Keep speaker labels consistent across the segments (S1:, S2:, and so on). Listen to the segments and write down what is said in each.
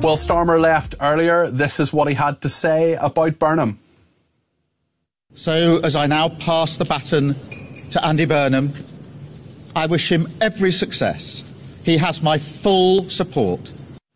S1: Well, Starmer left earlier. This is what he had to say about Burnham.
S2: So, as I now pass the baton to Andy Burnham, I wish him every success. He has my full support.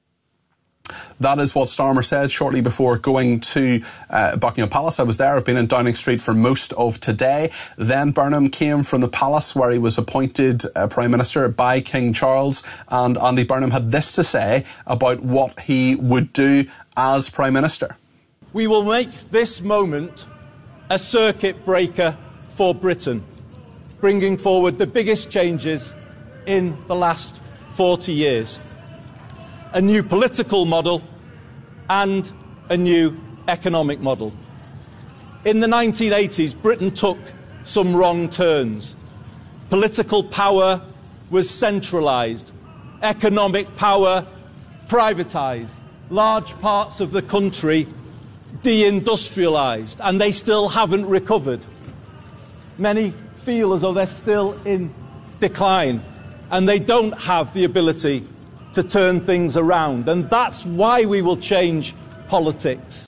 S1: That is what Starmer said shortly before going to Buckingham Palace. I was there. I've been in Downing Street for most of today. Then Burnham came from the palace where he was appointed Prime Minister by King Charles. And Andy Burnham had this to say about what he would do as Prime Minister.
S3: We will make this moment a circuit breaker for Britain, bringing forward the biggest changes in the last 40 years. A new political model and a new economic model. In the 1980s, Britain took some wrong turns. Political power was centralised, economic power privatised, large parts of the country deindustrialised, and they still haven't recovered. Many feel as though they're still in decline, and they don't have the ability to turn things around. And that's why we will change politics.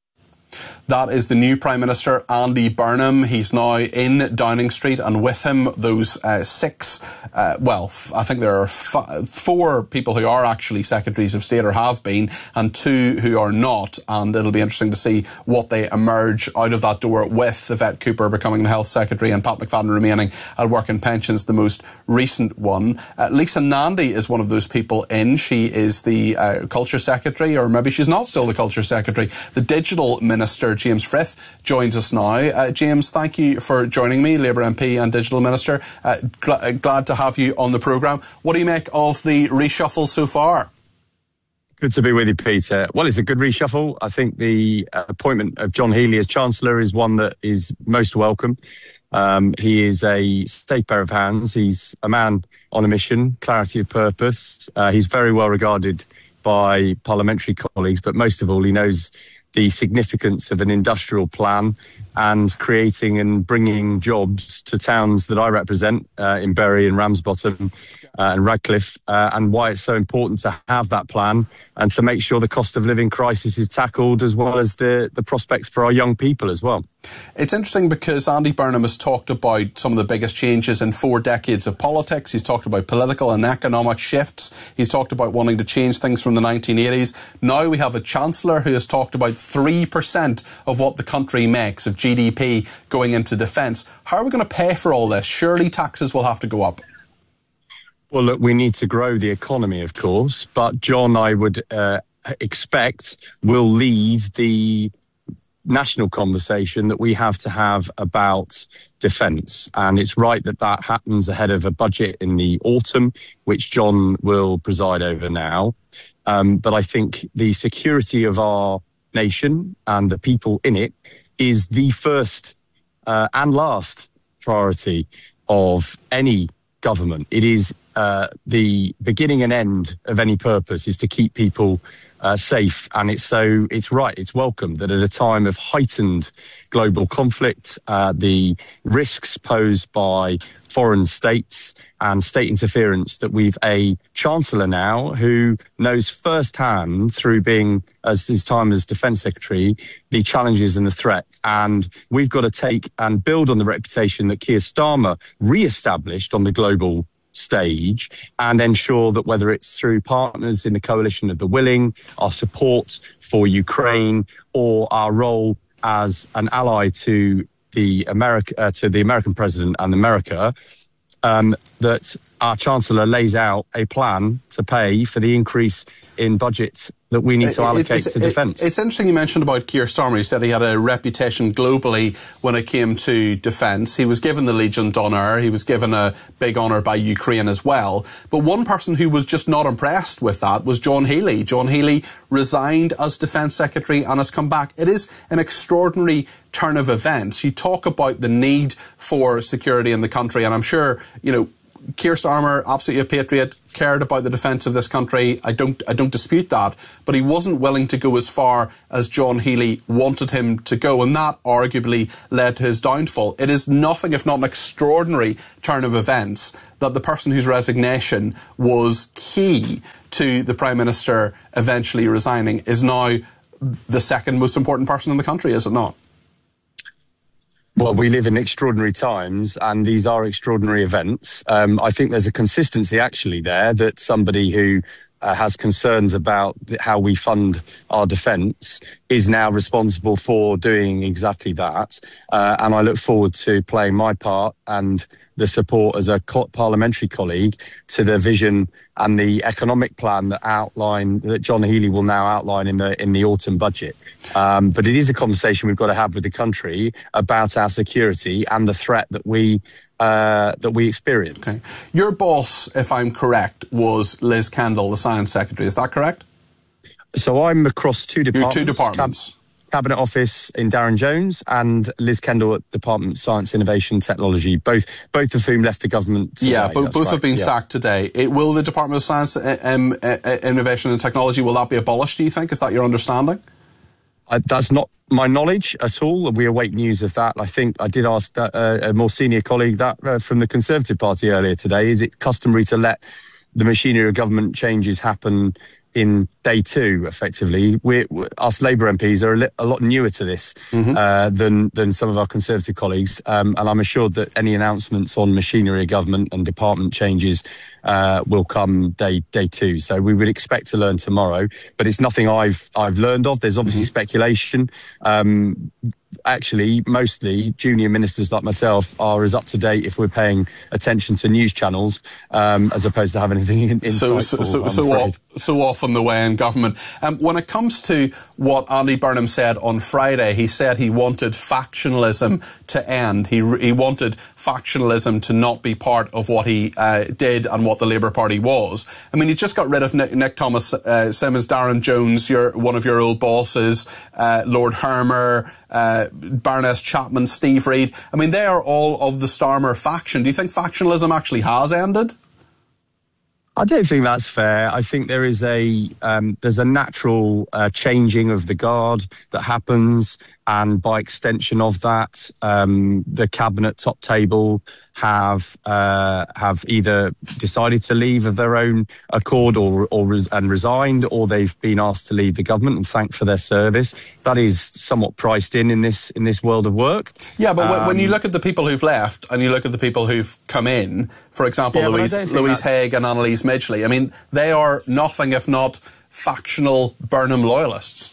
S1: That is the new Prime Minister, Andy Burnham. He's now in Downing Street, and with him those six, I think there are four people who are actually Secretaries of State or have been, and two who are not. And it'll be interesting to see what they emerge out of that door with, Yvette Cooper becoming the Health Secretary and Pat McFadden remaining at Work and Pensions, the most recent one. Lisa Nandy is one of those people in. She is the Culture Secretary, or maybe she's not still the Culture Secretary. The Digital Minister, James Frith, joins us now. James, thank you for joining me, Labour MP and Digital Minister. Glad to have you on the programme. What do you make of the reshuffle so far?
S4: Good to be with you, Peter. Well, it's a good reshuffle. I think the appointment of John Healey as Chancellor is one that is most welcome. He is a safe pair of hands. He's a man on a mission, clarity of purpose. He's very well regarded by parliamentary colleagues, but most of all, he knows the significance of an industrial plan and creating and bringing jobs to towns that I represent in Bury and Ramsbottom and Radcliffe, and why it's so important to have that plan and to make sure the cost of living crisis is tackled, as well as the prospects for our young people as well.
S1: It's interesting because Andy Burnham has talked about some of the biggest changes in 4 decades of politics. He's talked about political and economic shifts. He's talked about wanting to change things from the 1980s. Now we have a Chancellor who has talked about 3% of what the country makes of GDP going into defence. How are we going to pay for all this? Surely taxes will have to go up.
S4: Well, look, we need to grow the economy, of course, but John, I would expect, will lead the national conversation that we have to have about defence. And it's right that that happens ahead of a budget in the autumn, which John will preside over now. But I think the security of our nation and the people in it is the first and last priority of any government. It is the beginning and end of any purpose is to keep people safe, and it's right, it's welcome that at a time of heightened global conflict, the risks posed by foreign states and state interference, that we've a Chancellor now who knows firsthand, through being, as his time as Defence Secretary, the challenges and the threat. And we've got to take and build on the reputation that Keir Starmer re-established on the global stage, and ensure that whether it's through partners in the coalition of the willing, our support for Ukraine, or our role as an ally to the American president and America, that our Chancellor lays out a plan to pay for the increase in budget that we need to allocate to defence.
S1: It's interesting you mentioned about Keir Starmer. He said he had a reputation globally when it came to defence. He was given the Legion d'Honneur. He was given a big honour by Ukraine as well. But one person who was just not impressed with that was John Healey. John Healey resigned as Defence Secretary and has come back. It is an extraordinary turn of events. You talk about the need for security in the country, and I'm sure, Keir Starmer, absolutely a patriot, cared about the defence of this country. I don't dispute that, but he wasn't willing to go as far as John Healey wanted him to go, and that arguably led to his downfall. It is nothing if not an extraordinary turn of events that the person whose resignation was key to the Prime Minister eventually resigning is now the second most important person in the country, is it not?
S4: Well, we live in extraordinary times, and these are extraordinary events. I think there's a consistency actually there that somebody who has concerns about how we fund our defence is now responsible for doing exactly that. And I look forward to playing my part and the support as a parliamentary colleague to the vision and the economic plan that John Healey will now outline in the autumn budget. But it is a conversation we've got to have with the country about our security and the threat that we experience.
S1: Okay. Your boss, if I'm correct, was Liz Kendall, the Science Secretary. Is that correct?
S4: So I'm across two departments.
S1: Two departments.
S4: Cabinet Office in Darren Jones and Liz Kendall at Department of Science, Innovation, Technology, both of whom left the government today.
S1: Yeah, both have been sacked today. Will the Department of Science, Innovation and Technology, will that be abolished, do you think? Is that your understanding?
S4: That's not my knowledge at all. We await news of that. I think I did ask a more senior colleague that from the Conservative Party earlier today. Is it customary to let the machinery of government changes happen in day two, effectively? Us Labour MPs are a lot newer to this than some of our Conservative colleagues, and I'm assured that any announcements on machinery of government and department changes will come day two. So we would expect to learn tomorrow, but it's nothing I've learned of. There's obviously speculation. Actually, mostly junior ministers like myself are as up to date if we're paying attention to news channels as opposed to having anything insightful.
S1: So often the way in government. When it comes to what Andy Burnham said on Friday, he said he wanted factionalism to end. He wanted factionalism to not be part of what he did and what the Labour Party was. I mean, he just got rid of Nick Thomas Symonds, Darren Jones, one of your old bosses, Lord Hermer, Baroness Chapman, Steve Reid. I mean, they are all of the Starmer faction. Do you think factionalism actually has ended?
S4: I don't think that's fair. I think there is there's a natural changing of the guard that happens, and by extension of that, the cabinet top table have either decided to leave of their own accord and resigned, or they've been asked to leave the government and thanked for their service. That is somewhat priced in this world of work.
S1: Yeah, but when you look at the people who've left and you look at the people who've come in, for example, Louise Haigh and Annalise Midgley, I mean, they are nothing if not factional Burnham loyalists.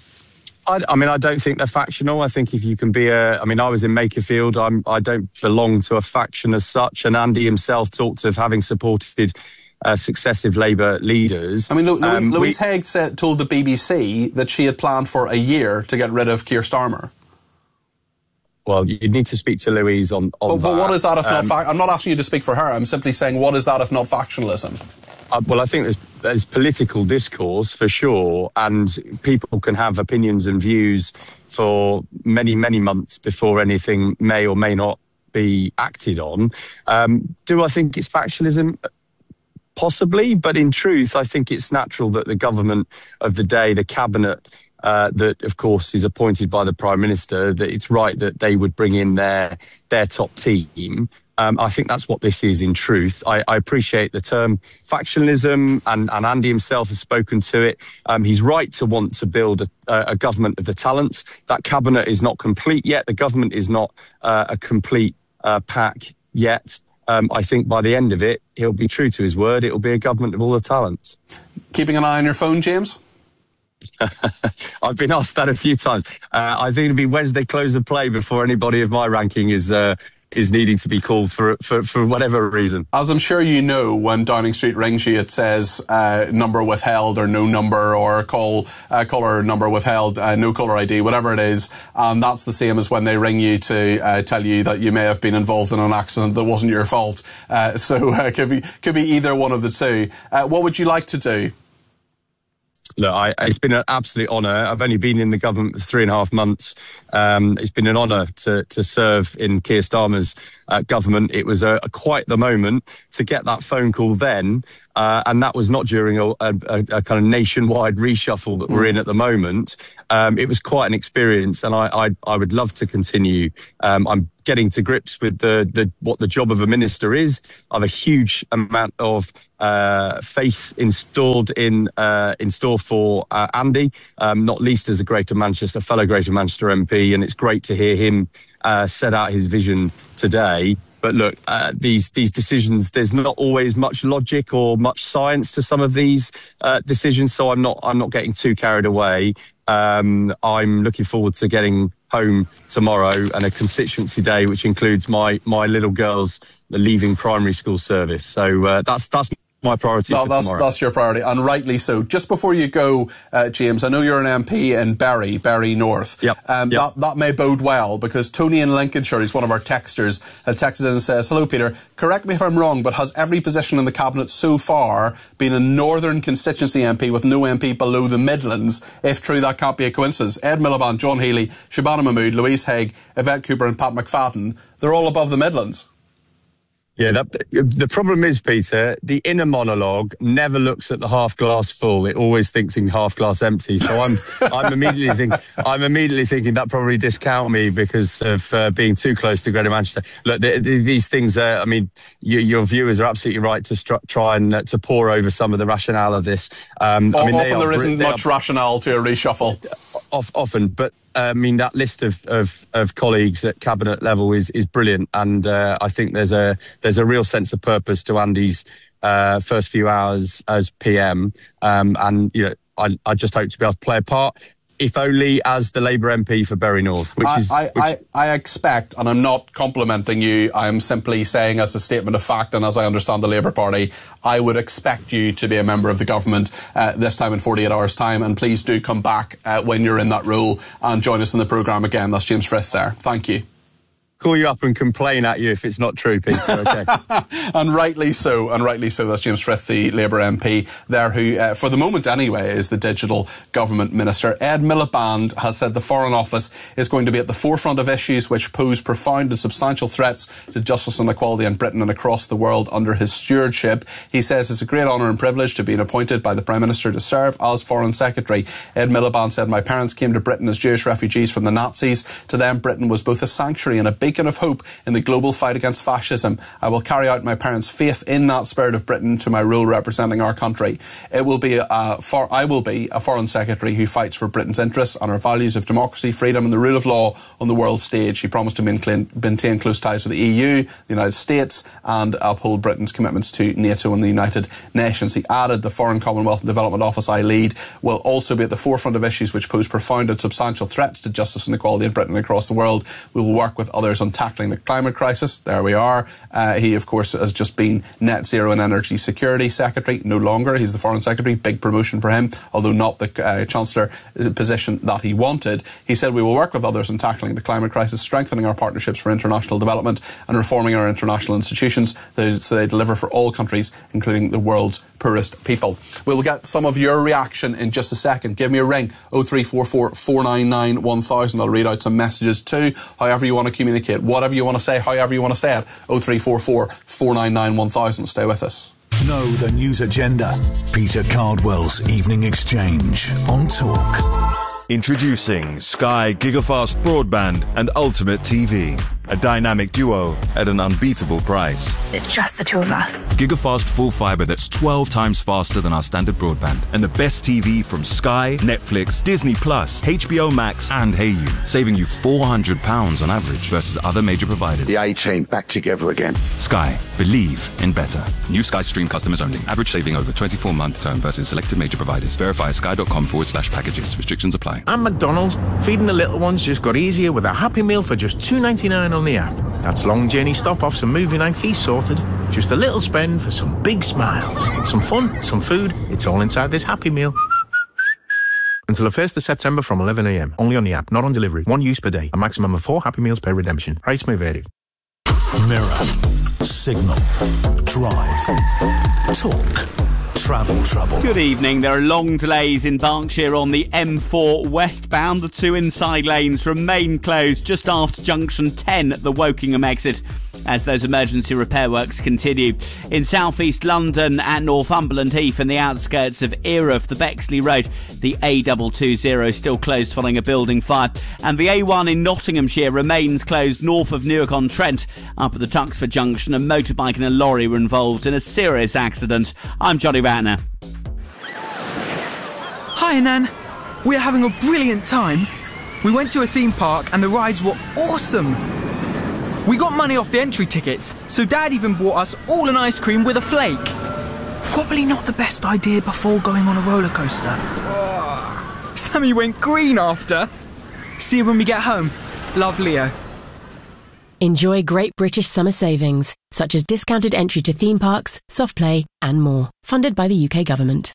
S4: I mean, I don't think they're factional. I think if you can be I was in Makerfield. I don't belong to a faction as such. And Andy himself talked of having supported successive Labour leaders. I mean,
S1: Louise Haigh told the BBC that she had planned for a year to get rid of Keir Starmer.
S4: Well, you need to speak to Louise on that.
S1: But what is that if not I'm not asking you to speak for her. I'm simply saying, what is that if not factionalism?
S4: Well, I think there's political discourse for sure, and people can have opinions and views for many, many months before anything may or may not be acted on. Do I think it's factionalism? Possibly, but in truth, I think it's natural that the government of the day, the cabinet, that of course is appointed by the Prime Minister, that it's right that they would bring in their top team. I think that's what this is in truth. I appreciate the term factionalism, and Andy himself has spoken to it. He's right to want to build a government of the talents. That cabinet is not complete yet. The government is not a complete pack yet. I think by the end of it, he'll be true to his word. It'll be a government of all the talents.
S1: Keeping an eye on your phone, James?
S4: I've been asked that a few times. I think it'll be Wednesday close of play before anybody of my ranking is needing to be called for whatever reason.
S1: As I'm sure you know, when Downing Street rings you, it says number withheld or no number, or caller number withheld, no caller ID, whatever it is. And that's the same as when they ring you to tell you that you may have been involved in an accident that wasn't your fault. So it could be either one of the two. What would you like to do?
S4: look, it's been an absolute honour. I've only been in the government for 3.5 months. It's been an honour to serve in Keir Starmer's government. It was quite the moment to get that phone call then, and that was not during a kind of nationwide reshuffle that we're in at the moment. It was quite an experience, and I would love to continue. I'm getting to grips with what the job of a minister is. I have a huge amount of faith installed in store for Andy, not least as a fellow Greater Manchester MP, and it's great to hear him set out his vision today. But look, these decisions, there's not always much logic or much science to some of these decisions, so I'm not getting too carried away. I'm looking forward to getting home tomorrow and a constituency day, which includes my little girls leaving primary school service. So that's my priority for tomorrow.
S1: That's your priority, and rightly so. Just before you go, James, I know you're an MP in Bury North.
S4: Yep.
S1: That may bode well, because Tony in Lincolnshire, he's one of our texters, had texted in and says, "Hello, Peter. Correct me if I'm wrong, but has every position in the cabinet so far been a northern constituency MP with no MP below the Midlands? If true, that can't be a coincidence. Ed Miliband, John Healy, Shabana Mahmood, Louise Haigh, Yvette Cooper and Pat McFadden, they're all above the Midlands."
S4: Yeah, the problem is, Peter, the inner monologue never looks at the half glass full. It always thinks in half glass empty. So I'm immediately thinking that probably discount me because of being too close to Greater Manchester. Look, these things. I mean, your viewers are absolutely right to try and to pore over some of the rationale of this.
S1: Often there isn't much rationale to a reshuffle.
S4: Often, but. I mean, that list of colleagues at cabinet level is brilliant, and I think there's a real sense of purpose to Andy's first few hours as PM, and I just hope to be able to play a part, if only as the Labour MP for Bury North. I
S1: expect, and I'm not complimenting you, I'm simply saying as a statement of fact, and as I understand the Labour Party, I would expect you to be a member of the government this time in 48 hours' time, and please do come back when you're in that role and join us in the programme again. That's James Frith there. Thank you.
S4: Call you up and complain at you if it's not true, Peter. Okay.
S1: And rightly so. That's James Frith, the Labour MP there, who, for the moment anyway, is the Digital Government Minister. Ed Miliband has said the Foreign Office is going to be at the forefront of issues which pose profound and substantial threats to justice and equality in Britain and across the world under his stewardship. He says it's a great honour and privilege to be appointed by the Prime Minister to serve as Foreign Secretary. Ed Miliband said, "My parents came to Britain as Jewish refugees from the Nazis. To them, Britain was both a sanctuary and a beacon of hope in the global fight against fascism. I will carry out my parents' faith in that spirit of Britain to my role representing our country. I will be a Foreign Secretary who fights for Britain's interests and our values of democracy, freedom and the rule of law on the world stage." He promised to maintain close ties with the EU, the United States, and uphold Britain's commitments to NATO and the United Nations. He added, "The Foreign Commonwealth and Development Office I lead will also be at the forefront of issues which pose profound and substantial threats to justice and equality in Britain and across the world. We will work with others on tackling the climate crisis." There we are. He, of course, has just been Net Zero and Energy Security Secretary. No longer. He's the Foreign Secretary. Big promotion for him, although not the Chancellor position that he wanted. He said, "We will work with others in tackling the climate crisis, strengthening our partnerships for international development and reforming our international institutions so they deliver for all countries, including the world's poorest people." We'll get some of your reaction in just a second. Give me a ring, 0344 499 1000. I'll read out some messages too, however you want to communicate. Whatever you want to say, however you want to say it. 0344 499 1000. Stay with us.
S5: Know the news agenda. Peter Cardwell's Evening Exchange on Talk.
S6: Introducing Sky Gigafast Broadband and Ultimate TV. A dynamic duo at an unbeatable price.
S7: It's just the two of us.
S8: Gigafast full fibre that's 12 times faster than our standard broadband.
S6: And the best TV from Sky, Netflix, Disney+, HBO Max and Hayu.
S8: Saving you £400 on average versus other major providers.
S9: The A-Team back together again.
S8: Sky. Believe in better. New Sky Stream customers only. Average saving over 24-month term versus selected major providers. Verify sky.com/packages. Restrictions apply.
S10: And McDonald's. Feeding the little ones just got easier with a Happy Meal for just $2.99 on the app. That's long journey stop-offs and movie night feast sorted. Just a little spend for some big smiles. Some fun, some food. It's all inside this Happy Meal. Until the 1st of September from 11 a.m. Only on the app, not on delivery. 1 use per day. A maximum of 4 Happy Meals per redemption. Price may vary.
S5: Mirror, Signal, Drive, Talk, travel trouble.
S7: Good evening. There are long delays in Berkshire on the M4 westbound. The two inside lanes remain closed just after junction 10 at the Wokingham exit as those emergency repair works continue. In south-east London at Northumberland Heath and the outskirts of Erith, the Bexley Road, the A220 still closed following a building fire. And the A1 in Nottinghamshire remains closed north of Newark-on-Trent. Up at the Tuxford Junction, a motorbike and a lorry were involved in a serious accident. I'm Johnny Ratner.
S11: Hi, Nan. We're having a brilliant time. We went to a theme park and the rides were awesome. We got money off the entry tickets, so Dad even bought us all an ice cream with a flake. Probably not the best idea before going on a roller coaster. Sammy went green after. See you when we get home. Love, Leo.
S12: Enjoy great British summer savings, such as discounted entry to theme parks, soft play and more. Funded by the UK government.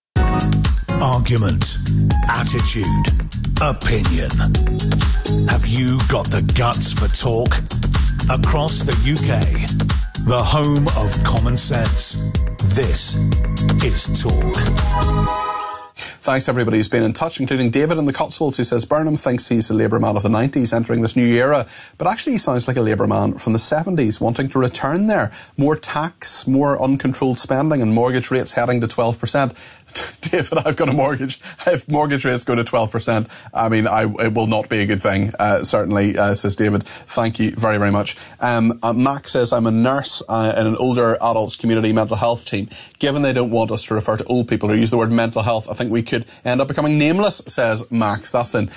S5: Argument, attitude, opinion. Have you got the guts for talk? Across the UK, the home of common sense, this is Talk.
S1: Thanks everybody who's been in touch, including David in the Cotswolds, who says Burnham thinks he's a Labour man of the 90s entering this new era, but actually he sounds like a Labour man from the 70s wanting to return there. More tax, more uncontrolled spending and mortgage rates heading to 12%. David, I've got a mortgage. If mortgage rates go to 12%, I mean, it will not be a good thing, certainly, says David. Thank you very, very much. Max says, I'm a nurse in an older adults community mental health team. Given they don't want us to refer to old people or use the word mental health, I think we could end up becoming nameless, says Max. That's in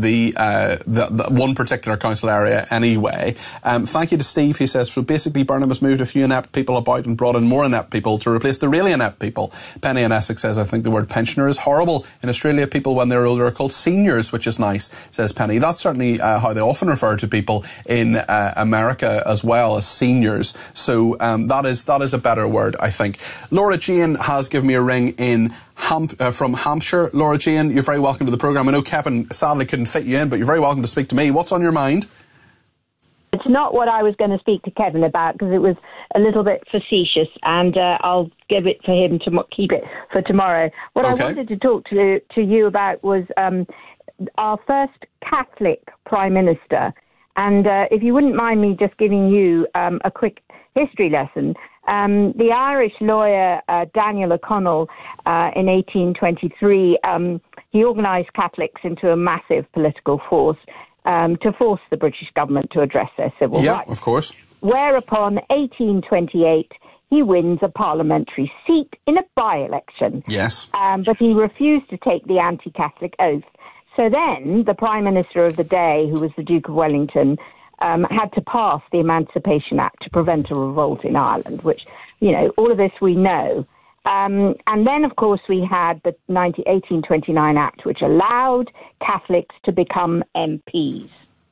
S1: the one particular council area anyway. Thank you to Steve, who says, so basically Burnham has moved a few inept people about and brought in more inept people to replace the really inept people. Penny in Essex says, I think the word pensioner is horrible. In Australia, people when they're older are called seniors, which is nice, says Penny. That's certainly how they often refer to people in America as well, as seniors. So that is a better word, I think. Laura Jane has given me a ring in from Hampshire. Laura Jane, you're very welcome to the programme. I know Kevin sadly couldn't fit you in, but you're very welcome to speak to me. What's on your mind?
S13: It's not what I was going to speak to Kevin about because it was a little bit facetious, and I'll give it for him to keep it for tomorrow. What I wanted to talk to you about was our first Catholic Prime Minister. And if you wouldn't mind me just giving you a quick history lesson, the Irish lawyer Daniel O'Connell in 1823, he organised Catholics into a massive political force to force the British government to address their civil rights.
S1: Yeah, of course.
S13: Whereupon, 1828, he wins a parliamentary seat in a by-election.
S1: Yes.
S13: But he refused to take the anti-Catholic oath. So then, the Prime Minister of the day, who was the Duke of Wellington, had to pass the Emancipation Act to prevent a revolt in Ireland, which, you know, all of this we know. And then, of course, we had the 1829 Act, which allowed Catholics to become MPs.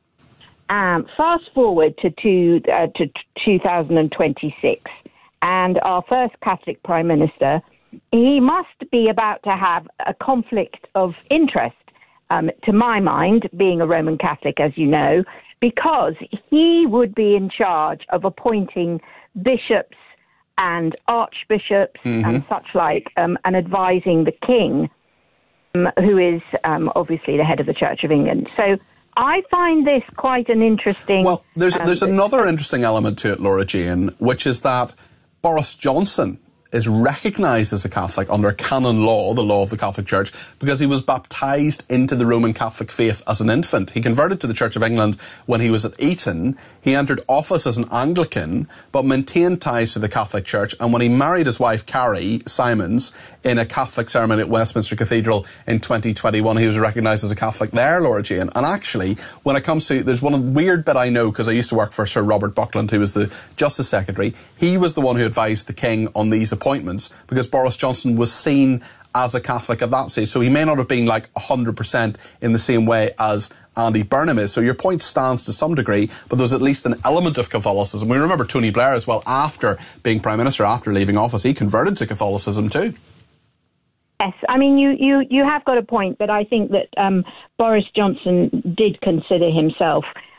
S13: Fast forward to 2026, and our first Catholic Prime Minister, he must be about to have a conflict of interest, to my mind, being a Roman Catholic, as you know, because he would be in charge of appointing bishops and archbishops and such like, and advising the king, who is obviously the head of the Church of England. So I find this quite an interesting...
S1: Well, there's another interesting element to it, Laura Jane, which is that Boris Johnson is recognised as a Catholic under canon law, the law of the Catholic Church, because he was baptised into the Roman Catholic faith as an infant. He converted to the Church of England when he was at Eton. He entered office as an Anglican, but maintained ties to the Catholic Church. And when he married his wife, Carrie Simons, in a Catholic ceremony at Westminster Cathedral in 2021, he was recognised as a Catholic there, Laura Jane. And actually, when it comes to, there's one weird bit I know, because I used to work for Sir Robert Buckland, who was the Justice Secretary. He was the one who advised the King on these appointments, because Boris Johnson was seen as a Catholic at that stage. So he may not have been like 100% in the same way as Andy Burnham is. So your point stands to some degree, but there's at least an element of Catholicism. We remember Tony Blair as well, after being Prime Minister, after leaving office, he converted to Catholicism too.
S13: Yes, I mean, you have got a point, but I think that Boris Johnson did consider himself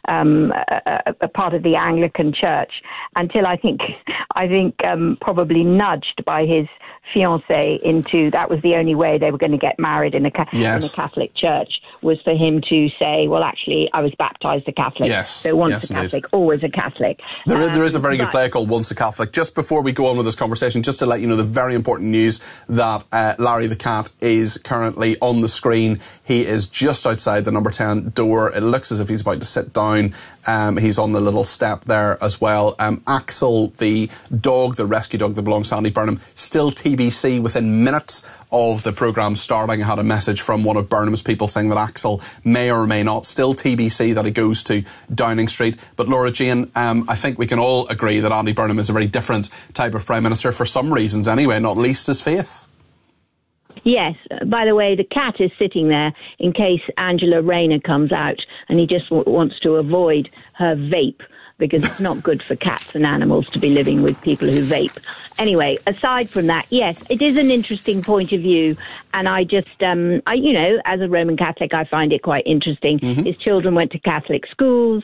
S13: a part of the Anglican Church until I think probably nudged by his fiancée into that was the only way they were going to get married in a Catholic church, was for him to say, well, actually, I was baptised a Catholic.
S1: Yes.
S13: So once a Catholic, always a Catholic.
S1: There is a very good play called Once a Catholic. Just before we go on with this conversation, just to let you know the very important news that Larry the Cat is currently on the screen. He is just outside the number 10 door. It looks as if he's about to sit down. He's on the little step there as well. Axel, the dog, the rescue dog that belongs to Andy Burnham, still TBC within minutes of the programme starting. I had a message from one of Burnham's people saying that Axel may or may not, still TBC that he goes to Downing Street. But Laura Jane, I think we can all agree that Andy Burnham is a very different type of Prime Minister for some reasons anyway, not least his faith.
S13: Yes. By the way, the cat is sitting there in case Angela Rayner comes out and he just wants to avoid her vape, because it's not good for cats and animals to be living with people who vape. Anyway, aside from that, yes, it is an interesting point of view. And I just, as a Roman Catholic, I find it quite interesting. Mm-hmm. His children went to Catholic schools.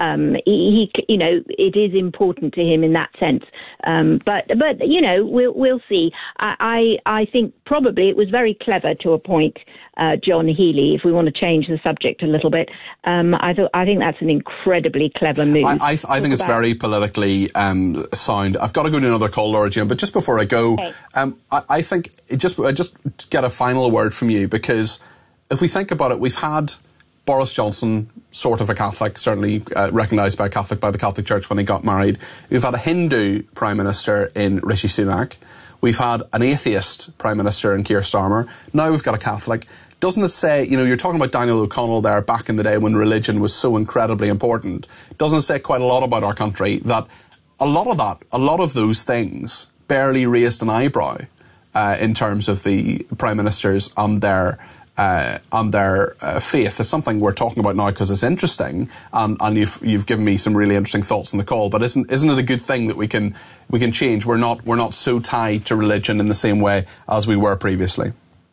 S13: It is important to him in that sense. But we'll see. I think probably it was very clever to appoint John Healey, if we want to change the subject a little bit. I think that's an incredibly clever move.
S1: I think it's very politically sound. I've got to go to another call, Laura Jane, but just before I go, okay. I think just get a final word from you, because if we think about it, we've had Boris Johnson, sort of a Catholic, certainly recognised by the Catholic Church when he got married. We've had a Hindu Prime Minister in Rishi Sunak. We've had an atheist Prime Minister in Keir Starmer. Now we've got a Catholic. Doesn't it say, you're talking about Daniel O'Connell there back in the day when religion was so incredibly important. Doesn't it say quite a lot about our country that a lot of those things barely raised an eyebrow in terms of the Prime Ministers and their faith? It's something we're talking about now because it's interesting, and you've given me some really interesting thoughts on the call. But isn't it a good thing that we can change? We're not so tied to religion in the same way as we were previously.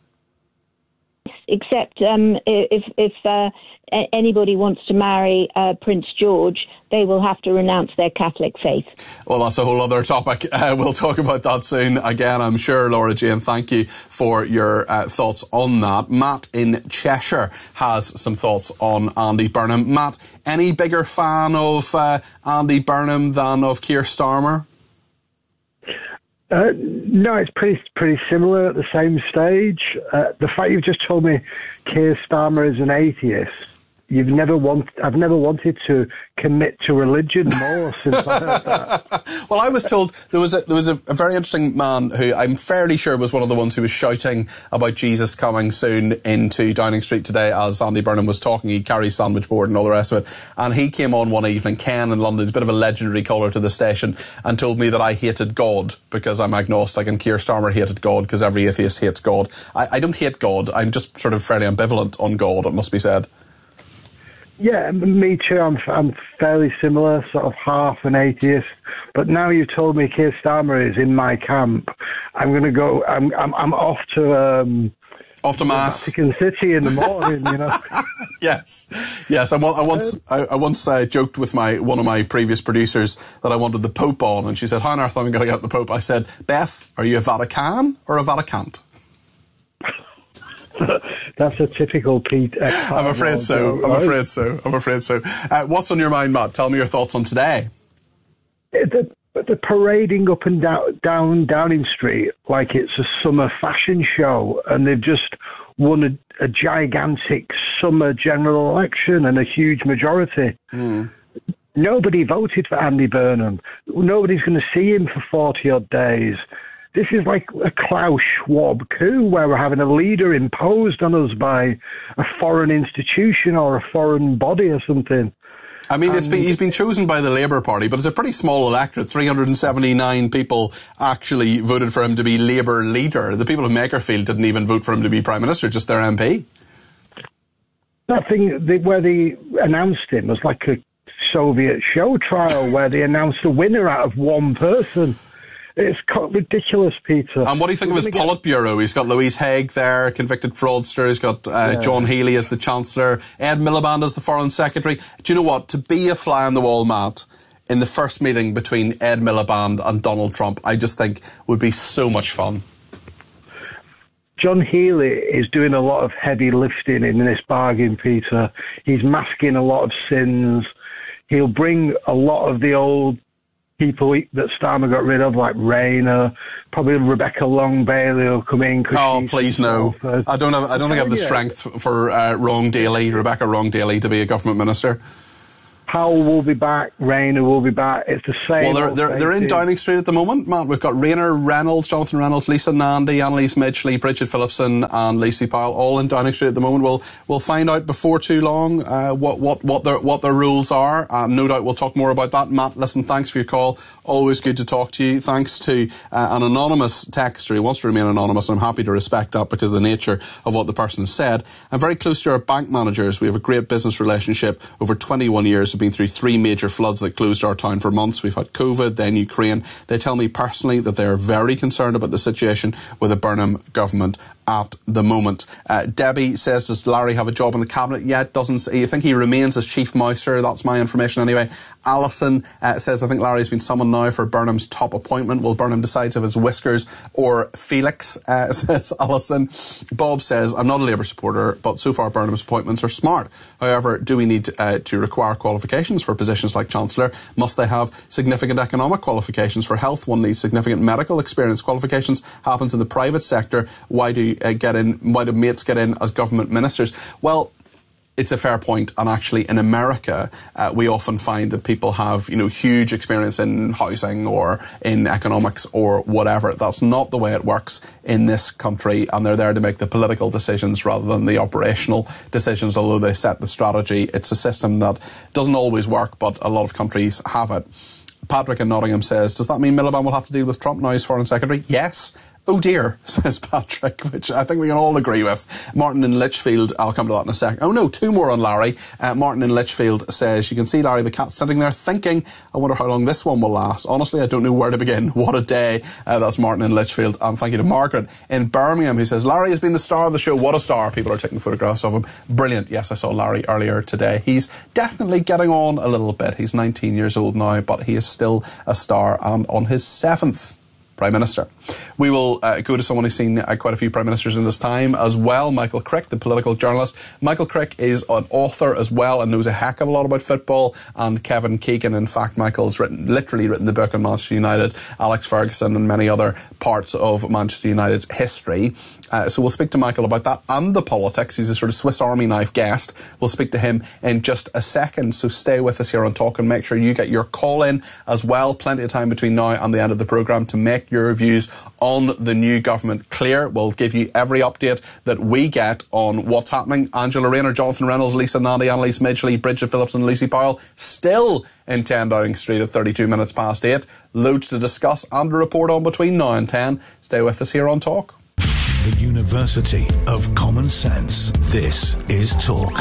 S13: Except if anybody wants to marry Prince George, they will have to renounce their Catholic faith. Well,
S1: that's a whole other topic. We'll talk about that soon. Again, I'm sure, Laura Jane, thank you for your thoughts on that. Matt in Cheshire has some thoughts on Andy Burnham. Matt, any bigger fan of Andy Burnham than of Keir Starmer?
S14: No, it's pretty similar at the same stage. The fact you've just told me Keir Starmer is an atheist, I've never wanted to commit to religion more since I heard that.
S1: Well, I was told there was a very interesting man who I'm fairly sure was one of the ones who was shouting about Jesus coming soon into Downing Street today as Andy Burnham was talking. He carries sandwich board and all the rest of it. And he came on one evening, Ken in London, he's a bit of a legendary caller to the station, and told me that I hated God because I'm agnostic, and Keir Starmer hated God because every atheist hates God. I don't hate God. I'm just sort of fairly ambivalent on God, it must be said.
S14: Yeah, me too. I'm fairly similar, sort of half an atheist. But now you've told me Keir Starmer is in my camp, I'm going to go. I'm off to
S1: Mass,
S14: Vatican City in the morning.
S1: Yes. I once joked with one of my previous producers that I wanted the Pope on, and she said, "How on earth am I going to get the Pope?" I said, "Beth, are you a Vatican or a Vaticant?"
S14: That's a typical Pete.
S1: I'm afraid so. What's on your mind, Matt? Tell me your thoughts on today.
S14: The parading up and down Downing Street like it's a summer fashion show, and they've just won a gigantic summer general election and a huge majority. Mm. Nobody voted for Andy Burnham. Nobody's going to see him for 40-odd days. This is like a Klaus Schwab coup where we're having a leader imposed on us by a foreign institution or a foreign body or something.
S1: I mean, he's been chosen by the Labour Party, but it's a pretty small electorate. 379 people actually voted for him to be Labour leader. The people of Makerfield didn't even vote for him to be Prime Minister, just their MP.
S14: That thing where they announced him was like a Soviet show trial where they announced a winner out of one person. It's ridiculous, Peter.
S1: And what do you think of his Politburo? He's got Louise Haig there, convicted fraudster. He's got John Healey as the Chancellor, Ed Miliband as the Foreign Secretary. Do you know what? To be a fly on the wall, Matt, in the first meeting between Ed Miliband and Donald Trump, I just think would be so much fun.
S14: John Healey is doing a lot of heavy lifting in this bargain, Peter. He's masking a lot of sins. He'll bring a lot of the old people that Starmer got rid of, like Rayner, probably Rebecca Long-Bailey will come in.
S1: Oh, please no. I don't think I have the strength for Rebecca Wrong-Daly to be a government minister.
S14: Powell will be back. Rayner will be back. It's the same.
S1: Well, they're in Downing Street at the moment, Matt. We've got Rayner Reynolds, Jonathan Reynolds, Lisa Nandy, Annalise Midgley, Bridget Phillipson, and Lucy Powell, all in Downing Street at the moment. We'll find out before too long what their rules are. No doubt we'll talk more about that. Matt, listen, thanks for your call. Always good to talk to you. Thanks to an anonymous texter who wants to remain anonymous, and I'm happy to respect that because of the nature of what the person said. I'm very close to our bank managers. We have a great business relationship over 21 years. We've been through 3 major floods that closed our town for months. We've had COVID, then Ukraine. They tell me personally that they're very concerned about the situation with the Burnham government at the moment. Debbie says, does Larry have a job in the cabinet yet? Doesn't. You think he remains as chief mouser? That's my information anyway. Alison says, I think Larry's been summoned now for Burnham's top appointment. Will Burnham decide if it's Whiskers or Felix? Says Alison. Bob says, I'm not a Labour supporter, but so far Burnham's appointments are smart. However, do we need to require qualifications for positions like Chancellor? Must they have significant economic qualifications? For health, one needs significant medical experience. Qualifications happens in the private sector. Why do mates get in as government ministers? Well, it's a fair point, and actually in America we often find that people have huge experience in housing or in economics or whatever. That's not the way it works in this country, and they're there to make the political decisions rather than the operational decisions, although they set the strategy. It's a system that doesn't always work, but a lot of countries have it. Patrick in Nottingham says, does that mean Miliband will have to deal with Trump now as Foreign Secretary? Yes. Oh dear, says Patrick, which I think we can all agree with. Martin in Lichfield, I'll come to that in a second. Oh no, 2 more on Larry. Martin in Lichfield says, you can see Larry the cat sitting there thinking, I wonder how long this one will last. Honestly, I don't know where to begin. What a day. That's Martin in Lichfield. And thank you to Margaret in Birmingham, who says, Larry has been the star of the show. What a star. People are taking photographs of him. Brilliant. Yes, I saw Larry earlier today. He's definitely getting on a little bit. He's 19 years old now, but he is still a star and on his 7th Prime Minister. We will go to someone who's seen quite a few Prime Ministers in this time as well, Michael Crick, the political journalist. Michael Crick is an author as well and knows a heck of a lot about football, and Kevin Keegan. In fact, Michael's literally written the book on Manchester United, Alex Ferguson and many other parts of Manchester United's history. So we'll speak to Michael about that and the politics. He's a sort of Swiss Army knife guest. We'll speak to him in just a second. So stay with us here on Talk and make sure you get your call in as well. Plenty of time between now and the end of the programme to make your views on the new government clear. We'll give you every update that we get on what's happening. Angela Rayner, Jonathan Reynolds, Lisa Nandy, Annalise Midgley, Bridget Phillipson and Lucy Powell still in 10 Downing Street at 32 minutes past 8. Loads to discuss and to report on between now and 10. Stay with us here on Talk.
S5: The University of Common Sense. This is Talk.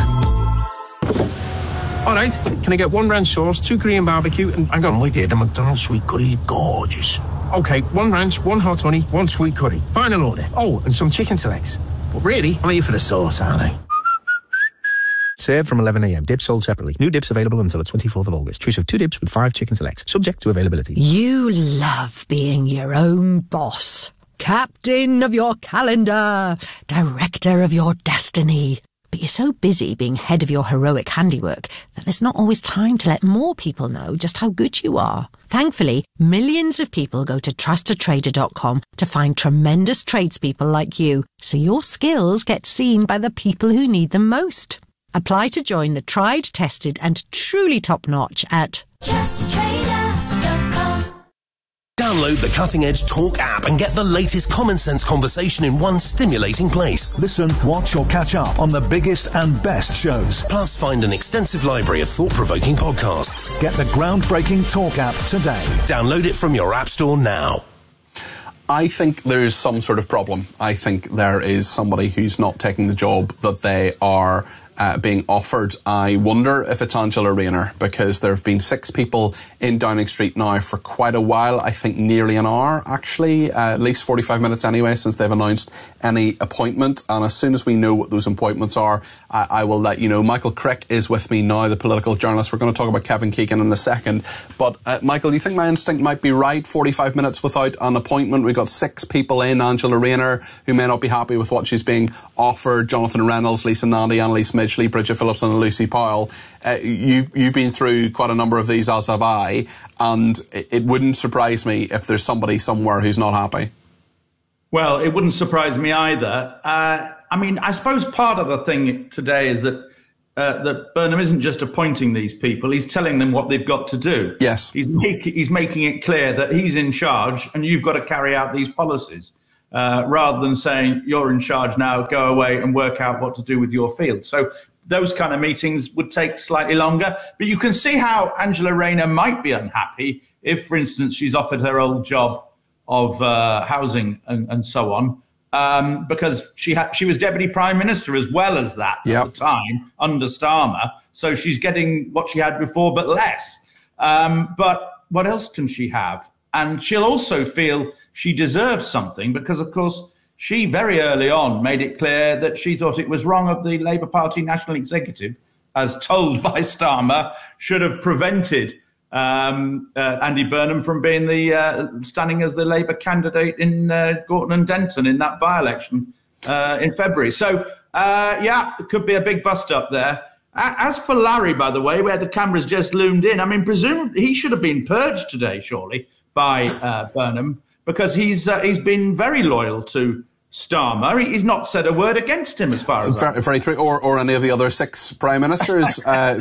S10: All right, can I get 1 ranch sauce, 2 Korean barbecue, and hang on, wait there, the McDonald's sweet curry, gorgeous. Okay, 1 ranch, 1 hot honey, 1 sweet curry. Final order. Oh, and some chicken selects. But really, I'm here for the sauce, aren't I? Served from 11 a.m. Dips sold separately. New dips available until the 24th of August. Choice of 2 dips with 5 chicken selects. Subject to availability.
S15: You love being your own boss. Captain of your calendar. Director of your destiny. But you're so busy being head of your heroic handiwork that there's not always time to let more people know just how good you are. Thankfully, millions of people go to trustatrader.com to find tremendous tradespeople like you, so your skills get seen by the people who need them most. Apply to join the tried, tested and truly top-notch at trustatrader.com.
S16: Download the Cutting Edge Talk app and get the latest common sense conversation in one stimulating place.
S5: Listen, watch or catch up on the biggest and best shows.
S16: Plus, find an extensive library of thought-provoking podcasts.
S5: Get the groundbreaking Talk app today.
S16: Download it from your app store now.
S1: I think there's some sort of problem. I think there is somebody who's not taking the job that they are being offered. I wonder if it's Angela Rayner, because there have been 6 people in Downing Street now for quite a while. I think nearly an hour, actually, at least 45 minutes anyway, since they've announced any appointment. And as soon as we know what those appointments are, I will let you know. Michael Crick is with me now, the political journalist. We're going to talk about Kevin Keegan in a second. But Michael, do you think my instinct might be right? 45 minutes without an appointment. We've got 6 people in. Angela Rayner, who may not be happy with what she's being offered. Jonathan Reynolds, Lisa Nandy, Annalise Midgley, Bridget Phillips and Lucy Powell. You've been through quite a number of these, as have I, and it wouldn't surprise me if there's somebody somewhere who's not happy.
S17: Well, it wouldn't surprise me either. I mean, I suppose part of the thing today is that Burnham isn't just appointing these people, he's telling them what they've got to do.
S1: Yes.
S17: He's making it clear that he's in charge and you've got to carry out these policies, rather than saying, you're in charge now, go away and work out what to do with your field. So those kind of meetings would take slightly longer. But you can see how Angela Rayner might be unhappy if, for instance, she's offered her old job of housing and so on, because she was Deputy Prime Minister as well as that at the time under Starmer. So she's getting what she had before, but less. But what else can she have? And she'll also feel she deserves something because, of course, she very early on made it clear that she thought it was wrong of the Labour Party National Executive, as told by Starmer, should have prevented Andy Burnham from being standing as the Labour candidate in Gorton and Denton in that by-election in February. So, it could be a big bust up there. As for Larry, by the way, where the cameras just loomed in, I mean, presumably he should have been purged today, surely, by Burnham, because he's been very loyal to Starmer. He's not said a word against him, as far as
S1: very true, or any of the other 6 prime ministers.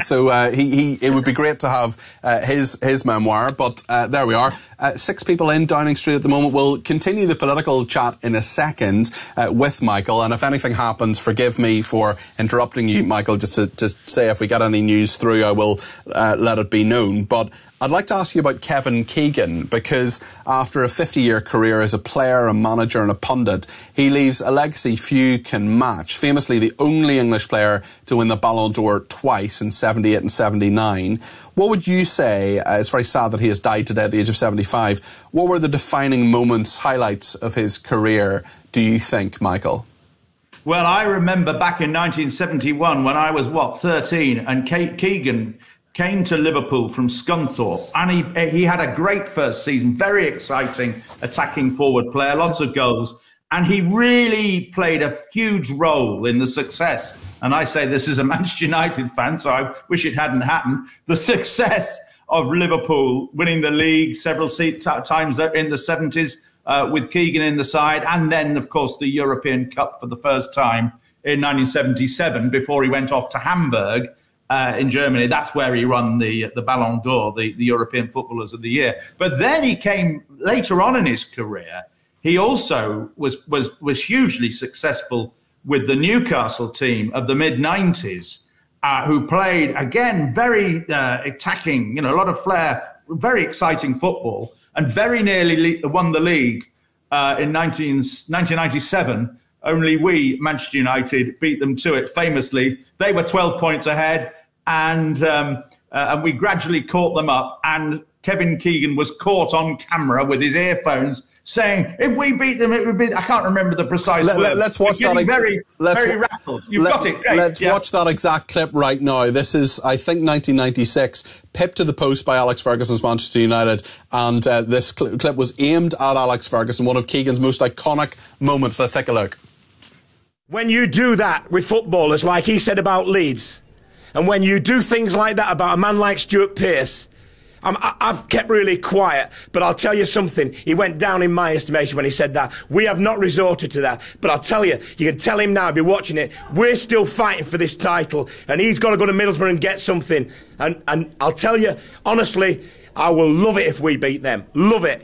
S1: It would be great to have his memoir. But there we are. 6 people in Downing Street at the moment. We'll continue the political chat in a second with Michael. And if anything happens, forgive me for interrupting you, Michael. Just to say, if we get any news through, I will let it be known. But I'd like to ask you about Kevin Keegan, because after a 50-year career as a player, a manager and a pundit, he leaves a legacy few can match. Famously, the only English player to win the Ballon d'Or twice in 78 and 79. What would you say, it's very sad that he has died today at the age of 75, what were the defining moments, highlights of his career, do you think, Michael?
S17: Well, I remember back in 1971 when I was, 13, and Keegan came to Liverpool from Scunthorpe, and he had a great first season, very exciting attacking forward player, lots of goals, and he really played a huge role in the success. And I say this as a Manchester United fan, so I wish it hadn't happened. The success of Liverpool winning the league several times in the 70s with Keegan in the side, and then, of course, the European Cup for the first time in 1977 before he went off to Hamburg. In Germany, that's where he won the Ballon d'Or, the European Footballers of the Year. But then he came later on in his career. He also was hugely successful with the Newcastle team of the mid-90s, who played again very attacking, a lot of flair, very exciting football, and very nearly won the league in 1997. Only we, Manchester United, beat them to it famously. They were 12 points ahead. And we gradually caught them up. And Kevin Keegan was caught on camera with his earphones saying, if we beat them, it would be... I can't remember the precise word.
S1: Let's watch that.
S17: Very rattled. You've got it. Great.
S1: Let's watch that exact clip right now. This is, I think, 1996, pipped to the post by Alex Ferguson's Manchester United. And this clip was aimed at Alex Ferguson, one of Keegan's most iconic moments. Let's take a look.
S18: When you do that with footballers, like he said about Leeds, and when you do things like that about a man like Stuart Pearce, I've kept really quiet, but I'll tell you something. He went down in my estimation when he said that. We have not resorted to that, but I'll tell you, you can tell him now, be watching it, we're still fighting for this title, and he's got to go to Middlesbrough and get something. And I'll tell you, honestly, I will love it if we beat them. Love it.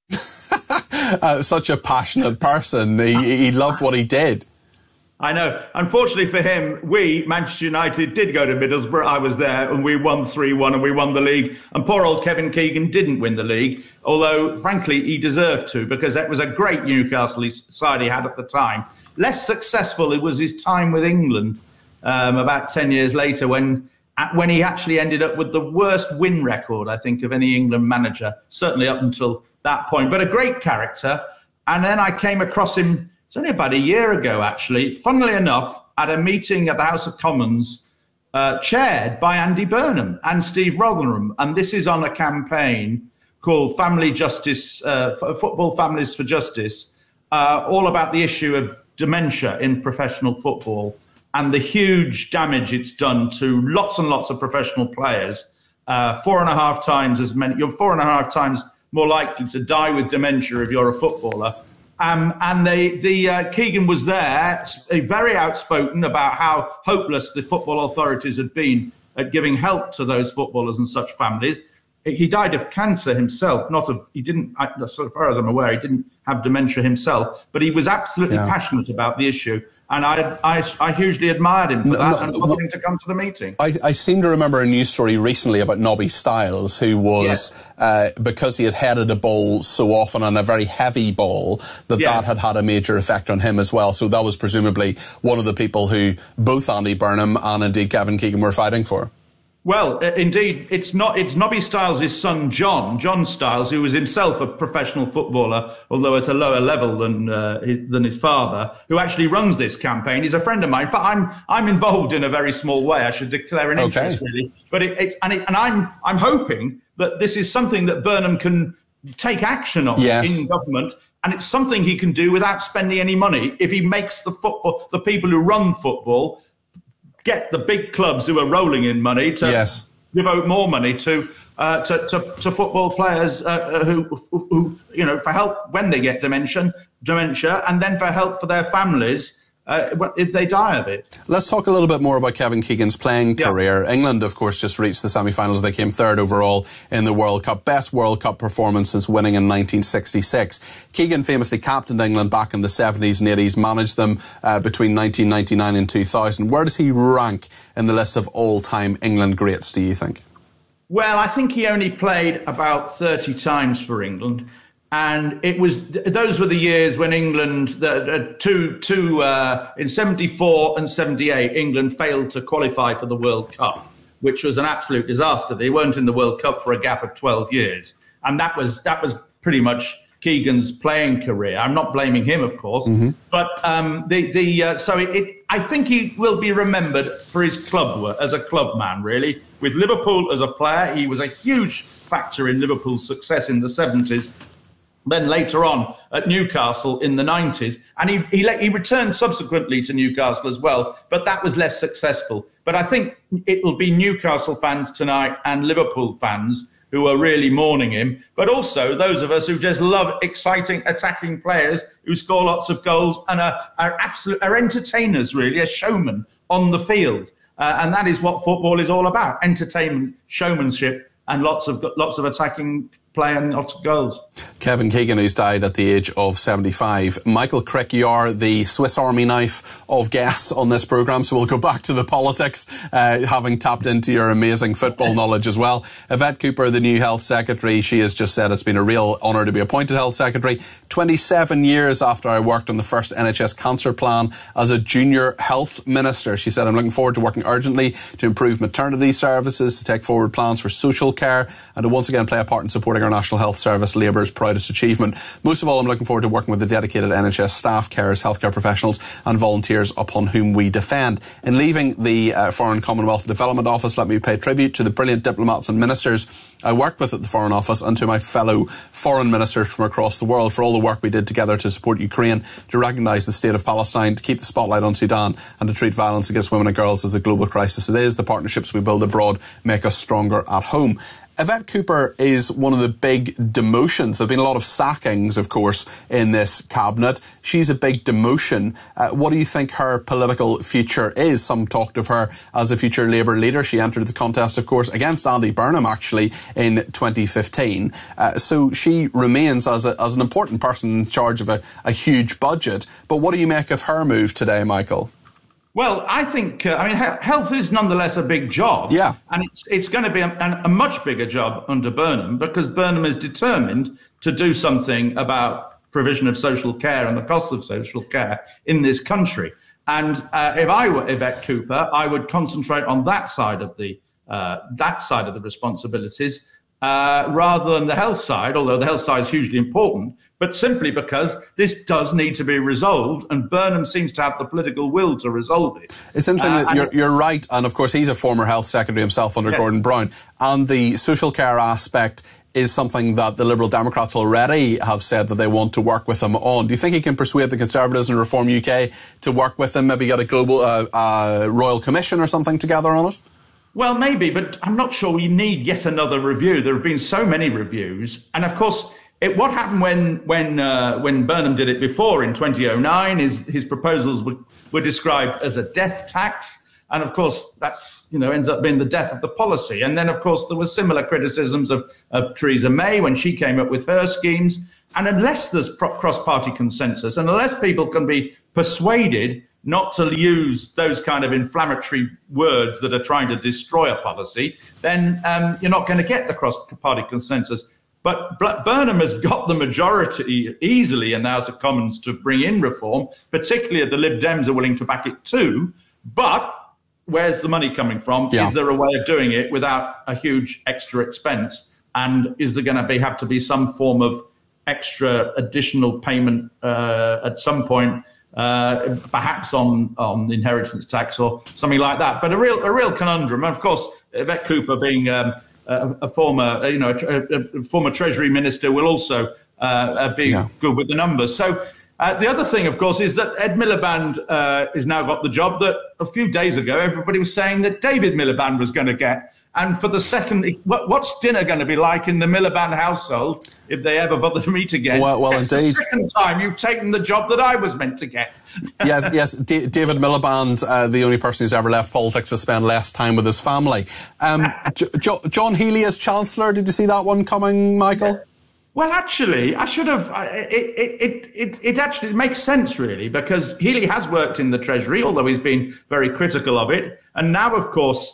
S1: Such a passionate person. He loved what he did.
S17: I know. Unfortunately for him, we, Manchester United, did go to Middlesbrough. I was there, and we won 3-1, and we won the league. And poor old Kevin Keegan didn't win the league, although, frankly, he deserved to, because that was a great Newcastle side he had at the time. Less successful, it was his time with England, about 10 years later when he actually ended up with the worst win record, I think, of any England manager, certainly up until that point. But a great character. And then I came across him, it's only about a year ago, actually, funnily enough, at a meeting at the House of Commons, chaired by Andy Burnham and Steve Rotherham. And this is on a campaign called Family Justice, Football Families for Justice, all about the issue of dementia in professional football and the huge damage it's done to lots and lots of professional players. 4.5 times as many, you're 4.5 times more likely to die with dementia if you're a footballer. And Keegan was there, very outspoken about how hopeless the football authorities had been at giving help to those footballers and such families. He died of cancer himself, as far as I'm aware, he didn't have dementia himself, but he was absolutely passionate about the issue. And I hugely admired him for that and wanted him to come to the meeting.
S1: I seem to remember a news story recently about Nobby Stiles, who was, because he had headed a ball so often on a very heavy ball, that had a major effect on him as well. So that was presumably one of the people who both Andy Burnham and indeed Kevin Keegan were fighting for.
S17: Well, indeed, it's Nobby Stiles' son, John Stiles, who was himself a professional footballer, although at a lower level than his father, who actually runs this campaign. He's a friend of mine. In fact, I'm involved in a very small way. I should declare an interest, really. But I'm hoping that this is something that Burnham can take action on in government. And it's something he can do without spending any money if he makes the people who run football get the big clubs who are rolling in money to devote more money to football players who for help when they get dementia, and then for help for their families if they die of it.
S1: Let's talk a little bit more about Kevin Keegan's playing career. England, of course, just reached the semi-finals. They came third overall in the World Cup. Best World Cup performance since winning in 1966. Keegan famously captained England back in the 70s and 80s, managed them between 1999 and 2000. Where does he rank in the list of all-time England greats, do you think?
S17: Well, I think he only played about 30 times for England. And those were the years when England, in 74 and 78, England failed to qualify for the World Cup, which was an absolute disaster. They weren't in the World Cup for a gap of 12 years. And that was pretty much Keegan's playing career. I'm not blaming him, of course, but I think he will be remembered for his club work as a club man, really. With Liverpool as a player, he was a huge factor in Liverpool's success in the 70s. Then later on at Newcastle in the 90s. And he returned subsequently to Newcastle as well, but that was less successful. But I think it will be Newcastle fans tonight and Liverpool fans who are really mourning him, but also those of us who just love exciting attacking players who score lots of goals and are entertainers, really, a showman on the field. And that is what football is all about, entertainment, showmanship, and lots of attacking play and lots of goals.
S1: Kevin Keegan, who's died at the age of 75. Michael Crick, you are the Swiss Army knife of guests on this programme, so we'll go back to the politics, having tapped into your amazing football knowledge as well. Yvette Cooper, the new Health Secretary, she has just said it's been a real honour to be appointed Health Secretary. 27 years after I worked on the first NHS cancer plan as a junior health minister. She said, I'm looking forward to working urgently to improve maternity services, to take forward plans for social care, and to once again play a part in supporting our National Health Service, Labour's proudest achievement. Most of all, I'm looking forward to working with the dedicated NHS staff, carers, healthcare professionals and volunteers upon whom we defend. In leaving the Foreign Commonwealth Development Office, let me pay tribute to the brilliant diplomats and ministers I worked with at the Foreign Office and to my fellow foreign ministers from across the world for all the work we did together to support Ukraine, to recognise the state of Palestine, to keep the spotlight on Sudan and to treat violence against women and girls as a global crisis it is. The partnerships we build abroad make us stronger at home. Yvette Cooper is one of the big demotions. There have been a lot of sackings, of course, in this cabinet. She's a big demotion. What do you think her political future is? Some talked of her as a future Labour leader. She entered the contest, of course, against Andy Burnham, actually, in 2015. So she remains as an important person in charge of a huge budget. But what do you make of her move today, Michael?
S17: Well, I think, health is nonetheless a big job.
S1: Yeah.
S17: And it's going to be a much bigger job under Burnham, because Burnham is determined to do something about provision of social care and the cost of social care in this country. And if I were Yvette Cooper, I would concentrate on that side of the responsibilities rather than the health side, although the health side is hugely important, but simply because this does need to be resolved, and Burnham seems to have the political will to resolve it.
S1: It's interesting that you're right, and of course he's a former health secretary himself under Gordon Brown, and the social care aspect is something that the Liberal Democrats already have said that they want to work with him on. Do you think he can persuade the Conservatives and Reform UK to work with him, maybe get a global Royal Commission or something together on it?
S17: Well, maybe, but I'm not sure we need yet another review. There have been so many reviews. And of course, what happened when Burnham did it before in 2009 is his proposals were described as a death tax. And of course, that's, ends up being the death of the policy. And then, of course, there were similar criticisms of Theresa May when she came up with her schemes. And unless there's cross-party consensus, and unless people can be persuaded not to use those kind of inflammatory words that are trying to destroy a policy, then you're not going to get the cross-party consensus. But Burnham has got the majority easily in the House of Commons to bring in reform, particularly if the Lib Dems are willing to back it too. But where's the money coming from? Yeah. Is there a way of doing it without a huge extra expense? And is there going to have to be some form of extra additional payment at some point, perhaps on the inheritance tax or something like that? But a real conundrum. And of course, Yvette Cooper being a former Treasury Minister will also be good with the numbers. So the other thing, of course, is that Ed Miliband has now got the job that a few days ago everybody was saying that David Miliband was going to get. And for the second, what's dinner going to be like in the Miliband household if they ever bother to meet again?
S1: Well, indeed.
S17: The second time you've taken the job that I was meant to get.
S1: Yes. David Miliband, the only person who's ever left politics to spend less time with his family. John Healey as Chancellor, did you see that one coming, Michael?
S17: Well, actually, I should have. It actually makes sense, really, because Healey has worked in the Treasury, although he's been very critical of it. And now, of course,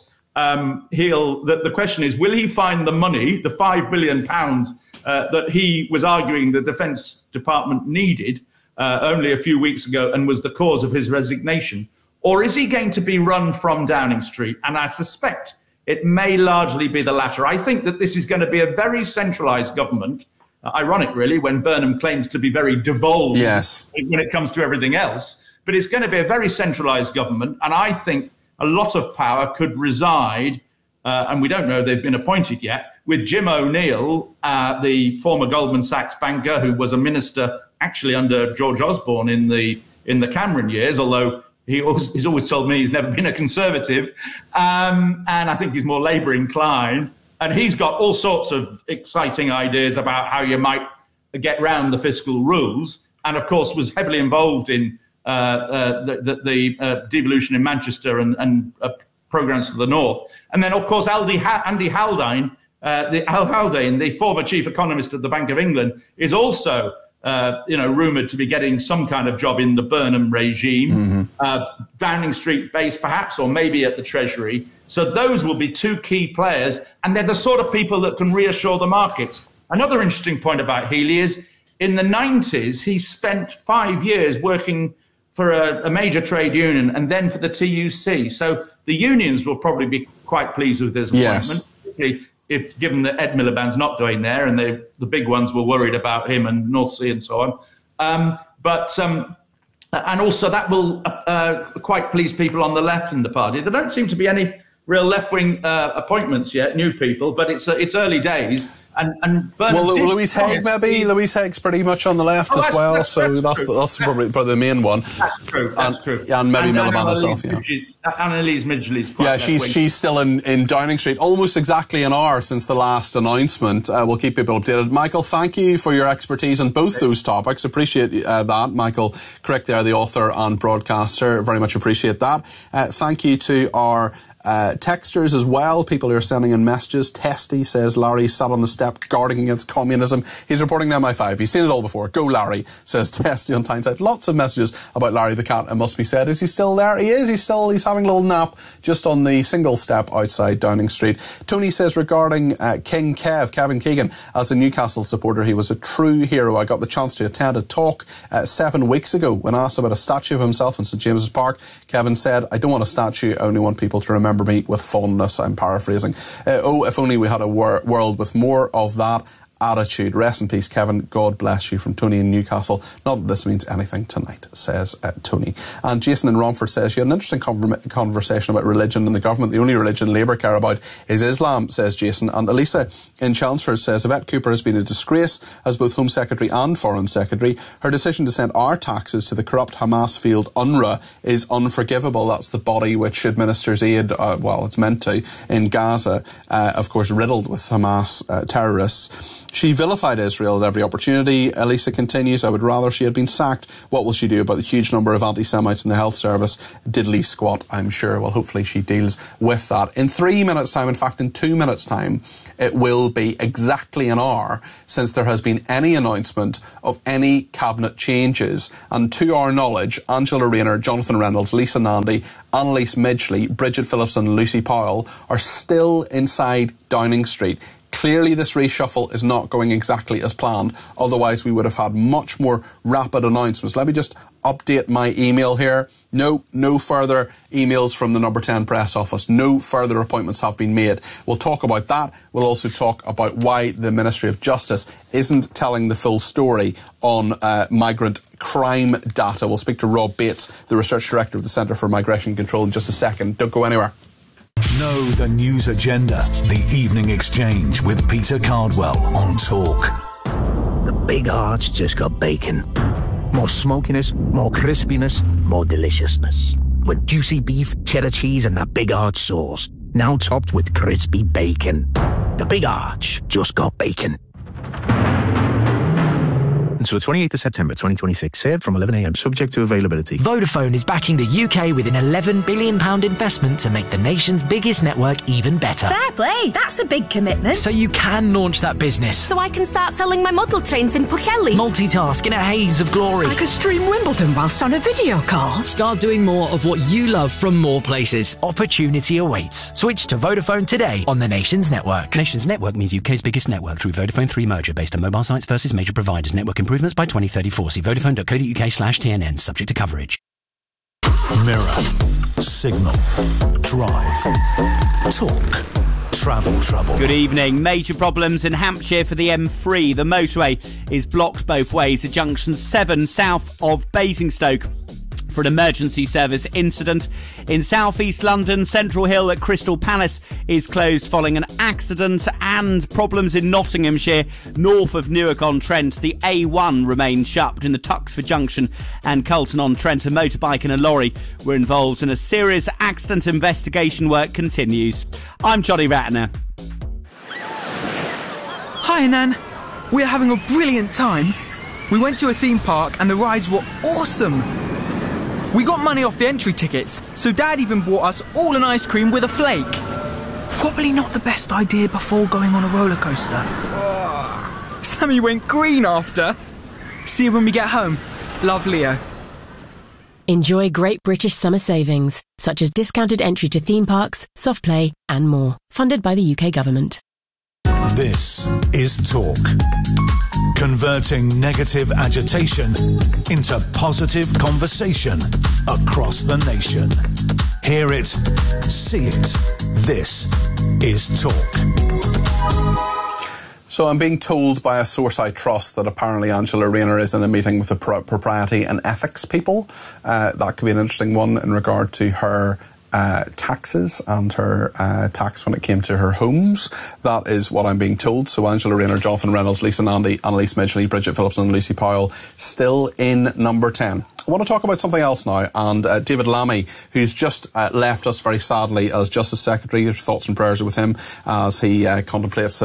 S17: the question is, will he find the money, the £5 billion that he was arguing the Defence Department needed only a few weeks ago and was the cause of his resignation? Or is he going to be run from Downing Street? And I suspect it may largely be the latter. I think that this is going to be a very centralised government. Ironic, really, when Burnham claims to be very devolved when it comes to everything else. But it's going to be a very centralised government, and I think a lot of power could reside, and we don't know they've been appointed yet, with Jim O'Neill, the former Goldman Sachs banker who was a minister actually under George Osborne in the Cameron years, although he's always told me he's never been a Conservative, and I think he's more Labour inclined. And he's got all sorts of exciting ideas about how you might get round the fiscal rules, and of course was heavily involved in the devolution in Manchester and programmes for the North. And then, of course, Andy Haldane, the former chief economist of the Bank of England, is also rumoured to be getting some kind of job in the Burnham regime, Downing Street based perhaps, or maybe at the Treasury. So those will be two key players, and they're the sort of people that can reassure the markets. Another interesting point about Healey is in the 90s, he spent 5 years working for a major trade union and then for the TUC. So the unions will probably be quite pleased with his appointment, particularly given that Ed Miliband's not going there, and the big ones were worried about him and North Sea and so on. And also that will quite please people on the left in the party. There don't seem to be any real left-wing appointments yet, new people, but it's early days. And
S1: Louise Haigh, maybe? Louise Haig's pretty much on the left as well, that's probably the main one.
S17: That's true.
S1: And maybe Miliband herself,
S17: Annalise Midgley's quite
S1: left-wing. She's still in Downing Street, almost exactly an hour since the last announcement. We'll keep people updated. Michael, thank you for your expertise on both those topics. Appreciate that. Michael Crick there, the author and broadcaster. Very much appreciate that. Thank you to our texters as well, people who are sending in messages. Testy says Larry sat on the step step guarding against communism. He's reporting to MI5. He's seen it all before. Go Larry, says Testy on Tyneside. Lots of messages about Larry the cat, it must be said. Is he still there? He is. He's having a little nap just on the single step outside Downing Street. Tony says regarding King Kevin Keegan, as a Newcastle supporter, he was a true hero. I got the chance to attend a talk 7 weeks ago. When asked about a statue of himself in St James's Park, Kevin said, I don't want a statue, I only want people to remember me with fondness. I'm paraphrasing. If only we had a world with more of that attitude. Rest in peace, Kevin. God bless you, from Tony in Newcastle. Not that this means anything tonight, says Tony. And Jason in Romford says, you had an interesting conversation about religion and the government. The only religion Labour care about is Islam, says Jason. And Elisa in Chelmsford says, Yvette Cooper has been a disgrace as both Home Secretary and Foreign Secretary. Her decision to send our taxes to the corrupt Hamas field UNRWA is unforgivable. That's the body which administers aid, it's meant to, in Gaza, of course riddled with Hamas terrorists. She vilified Israel at every opportunity. Elisa continues, I would rather she had been sacked. What will she do about the huge number of anti-Semites in the health service? Diddly squat, I'm sure. Well, hopefully she deals with that. In 3 minutes' time, in fact, in 2 minutes' time, it will be exactly an hour since there has been any announcement of any cabinet changes. And to our knowledge, Angela Rayner, Jonathan Reynolds, Lisa Nandy, Annalise Midgley, Bridget Phillips and Lucy Powell are still inside Downing Street. Clearly this reshuffle is not going exactly as planned. Otherwise we would have had much more rapid announcements. Let me just update my email here. No further emails from the Number 10 press office. No further appointments have been made. We'll talk about that. We'll also talk about why the Ministry of Justice isn't telling the full story on migrant crime data. We'll speak to Rob Bates, the Research Director of the Centre for Migration Control, in just a second. Don't go anywhere.
S5: Know the news agenda. The Evening Exchange with Peter Cardwell on Talk.
S10: The Big Arch just got bacon. More smokiness, more crispiness, more deliciousness. With juicy beef, cheddar cheese and that Big Arch sauce. Now topped with crispy bacon. The Big Arch just got bacon. Until the 28th of September 2026, served from 11 a.m, subject to availability.
S19: Vodafone is backing the UK with an £11 billion investment to make the nation's biggest network even better.
S20: Fair play, that's a big commitment.
S19: So you can launch that business.
S20: So I can start selling my model trains in Pwllheli.
S19: Multitask in a haze of glory.
S20: I could stream Wimbledon whilst on a video call.
S19: Start doing more of what you love from more places. Opportunity awaits. Switch to Vodafone today on the Nation's network.
S21: Nation's network means UK's biggest network through Vodafone 3 merger based on mobile sites versus major providers. Network improvements by 2034. See vodafone.co.uk/TNN, subject to coverage.
S5: Mirror, Signal, Drive, Talk, Travel Trouble.
S7: Good evening. Major problems in Hampshire for the M3. The motorway is blocked both ways at junction 7 south of Basingstoke for an emergency service incident. In southeast London, Central Hill at Crystal Palace is closed following an accident, and problems in Nottinghamshire north of Newark-on-Trent. The A1 remains shut between the Tuxford Junction and Colton-on-Trent. A motorbike and a lorry were involved in a serious accident. Investigation work continues. I'm Johnny Ratner.
S11: Hi, Nan. We're having a brilliant time. We went to a theme park and the rides were awesome. We got money off the entry tickets, so Dad even bought us all an ice cream with a flake. Probably not the best idea before going on a roller coaster. Sammy went green after. See you when we get home. Love, Leo.
S12: Enjoy great British summer savings, such as discounted entry to theme parks, soft play and more. Funded by the UK Government.
S5: This is Talk. Converting negative agitation into positive conversation across the nation. Hear it, see it. This is Talk.
S1: So I'm being told by a source I trust that apparently Angela Rayner is in a meeting with the propriety and ethics people. That could be an interesting one in regard to her taxes and her tax when it came to her homes. That is what I'm being told. So Angela Rayner, Jonathan Reynolds, Lisa Nandy, Annalise Midgley, Bridget Phillips and Lucy Powell still in Number 10. I want to talk about something else now, and David Lammy, who's just left us very sadly as Justice Secretary. Your thoughts and prayers are with him as he contemplates a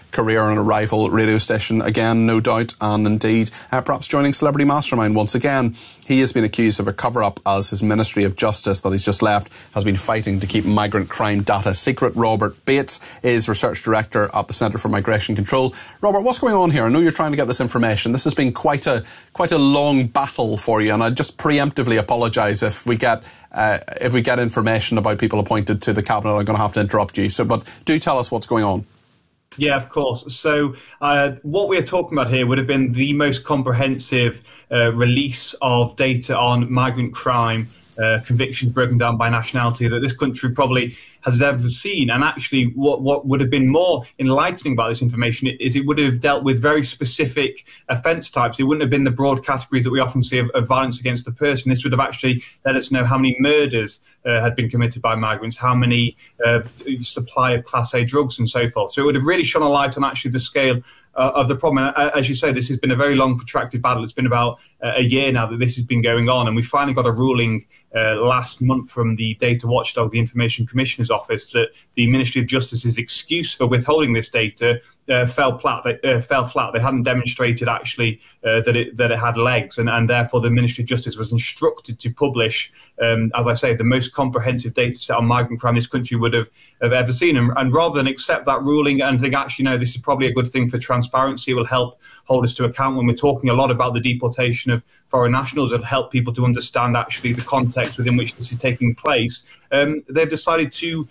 S1: career on a rival radio station again, no doubt, and indeed perhaps joining Celebrity Mastermind once again. He has been accused of a cover-up as his Ministry of Justice that he's just left has been fighting to keep migrant crime data secret. Robert Bates is Research Director at the Centre for Migration Control. Robert, what's going on here? I know you're trying to get this information. This has been quite a long battle for you, and I just preemptively apologise if we get information about people appointed to the Cabinet. I'm going to have to interrupt you. But do tell us what's going on.
S2: Yeah, of course. So what we're talking about here would have been the most comprehensive release of data on migrant crime, convictions broken down by nationality that this country probably has ever seen. And actually what would have been more enlightening about this information is it would have dealt with very specific offence types. It wouldn't have been the broad categories that we often see of violence against the person. This would have actually let us know how many murders had been committed by migrants, how many supply of Class A drugs and so forth. So it would have really shone a light on actually the scale of the problem. And as you say, this has been a very long, protracted battle. It's been about a year now that this has been going on, and we finally got a ruling last month from the data watchdog, the Information Commissioner's Office, that the Ministry of Justice's excuse for withholding this data fell flat. They hadn't demonstrated actually that it had legs, and therefore the Ministry of Justice was instructed to publish, as I say, the most comprehensive data set on migrant crime this country would have ever seen. And rather than accept that ruling and think, actually, no, this is probably a good thing for transparency, it will help hold us to account when we're talking a lot about the deportation of foreign nationals, and help people to understand actually the context within which this is taking place, they've decided to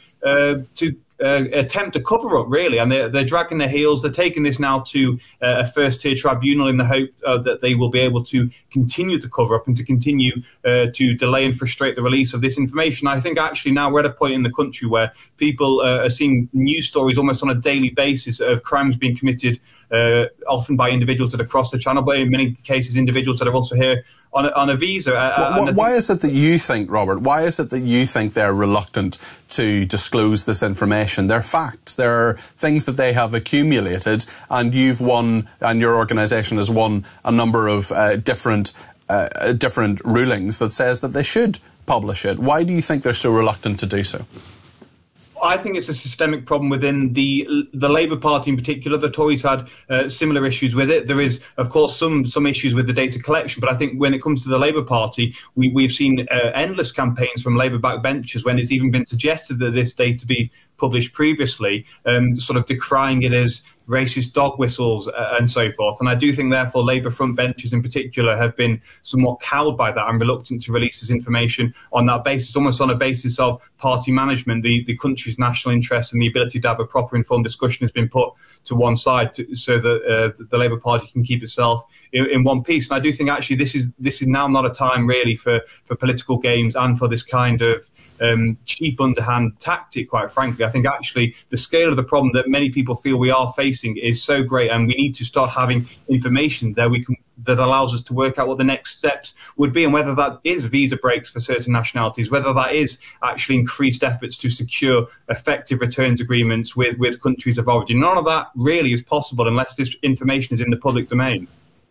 S2: attempt to cover up, really, and they're dragging their heels. They're taking this now to a first-tier tribunal in the hope that they will be able to continue to cover up and to continue to delay and frustrate the release of this information. I think actually now we're at a point in the country where people are seeing news stories almost on a daily basis of crimes being committed, often by individuals that are across the channel, but in many cases individuals that are also here on a visa.
S1: Why is it that you think, Robert, why is it that you think they're reluctant to disclose this information? They're facts. They're things that they have accumulated, and you've won, and your organisation has won a number of different rulings that says that they should publish it. Why do you think they're so reluctant to do so?
S2: I think it's a systemic problem within the Labour Party in particular. The Tories had similar issues with it. There is, of course, some issues with the data collection, but I think when it comes to the Labour Party, we've seen endless campaigns from Labour backbenchers when it's even been suggested that this data be published previously, sort of decrying it as racist dog whistles and so forth. And I do think, therefore, Labour frontbenchers in particular have been somewhat cowed by that and reluctant to release this information on that basis, almost on a basis of party management. The country's national interest and the ability to have a proper informed discussion has been put to one side so that the Labour Party can keep itself in one piece. And I do think actually this is now not a time really for political games and for this kind of cheap underhand tactic, quite frankly. I think actually the scale of the problem that many people feel we are facing is so great, and we need to start having information that allows us to work out what the next steps would be, and whether that is visa breaks for certain nationalities, whether that is actually increased efforts to secure effective returns agreements with countries of origin. None of that really is possible unless this information is in the public domain.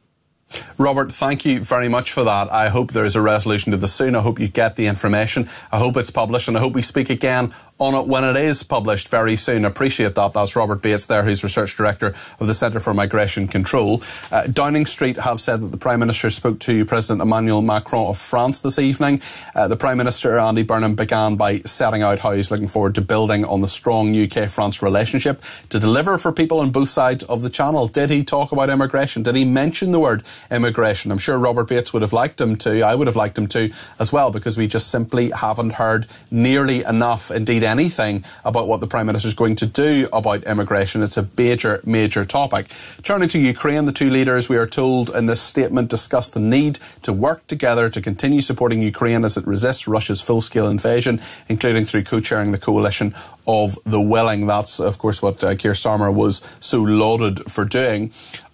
S1: Robert, thank you very much for that. I hope there is a resolution to this soon. I hope you get the information. I hope it's published, and I hope we speak again on it when it is published very soon. I appreciate that. That's Robert Bates there, who's Research Director of the Centre for Migration Control. Downing Street have said that the Prime Minister spoke to President Emmanuel Macron of France this evening. The Prime Minister, Andy Burnham, began by setting out how he's looking forward to building on the strong UK-France relationship to deliver for people on both sides of the Channel. Did he talk about immigration? Did he mention the word immigration? I'm sure Robert Bates would have liked him to. I would have liked him to as well, because we just simply haven't heard nearly enough, indeed anything, about what the Prime Minister is going to do about immigration. It's a major topic. Turning to Ukraine, the two leaders, we are told in this statement, discussed the need to work together to continue supporting Ukraine as it resists Russia's full-scale invasion, including through co-chairing the coalition of the willing. That's, of course, what Keir Starmer was so lauded for doing.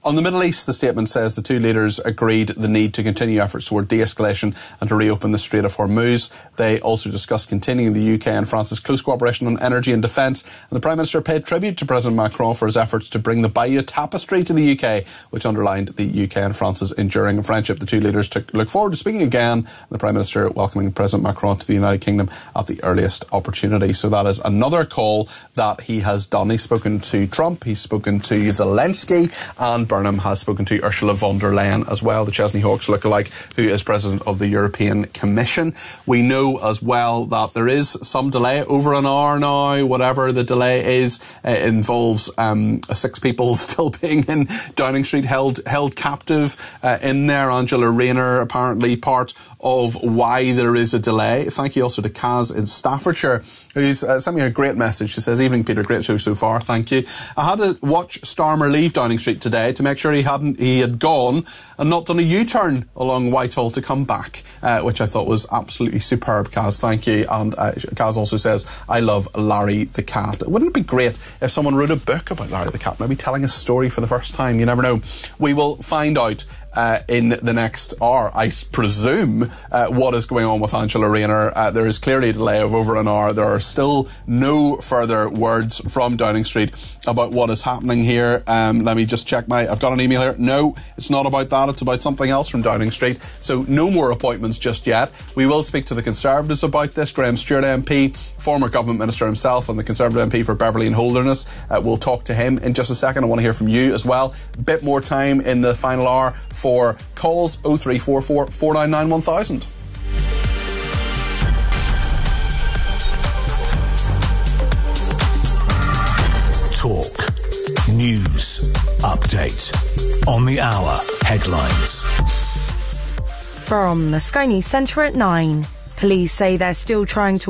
S1: On the Middle East, the statement says the two leaders agreed the need to continue efforts toward de-escalation and to reopen the Strait of Hormuz. They also discussed continuing the UK and France's close cooperation on energy and defence. And the Prime Minister paid tribute to President Macron for his efforts to bring the Bayeux Tapestry to the UK, which underlined the UK and France's enduring friendship. The two leaders look forward to speaking again, the Prime Minister welcoming President Macron to the United Kingdom at the earliest opportunity. So that is another call that he has done. He's spoken to Trump, he's spoken to Zelensky, and Burnham has spoken to Ursula von der Leyen as well, the Chesney Hawkes lookalike, who is President of the European Commission. We know as well that there is some delay, over an hour now, whatever the delay is. It involves 6 people still being in Downing Street, held captive in there. Angela Rayner, apparently part of why there is a delay. Thank you also to Kaz in Staffordshire, who's sent me a great message. She says, "Evening, Peter, great show so far, thank you. I had to watch Starmer leave Downing Street today to make sure he had gone and not done a U-turn along Whitehall to come back, which I thought was absolutely superb, Kaz, thank you." And Kaz also says, "I love Larry the Cat." Wouldn't it be great if someone wrote a book about Larry the Cat, maybe telling a story for the first time? You never know. We will find out in the next hour, I presume, what is going on with Angela Rayner. There is clearly a delay of over an hour. There are still no further words from Downing Street about what is happening here. Let me just check I've got an email here. No, it's not about that. It's about something else from Downing Street. So no more appointments just yet. We will speak to the Conservatives about this. Graham Stewart MP, former Government Minister himself, and the Conservative MP for Beverley and Holderness. We'll talk to him in just a second. I want to hear from you as well. Bit more time in the final hour for calls. 0344 499 1000.
S5: Talk. News. Update. On the hour. Headlines.
S3: From the Sky News Centre at 9. Police say they're still trying to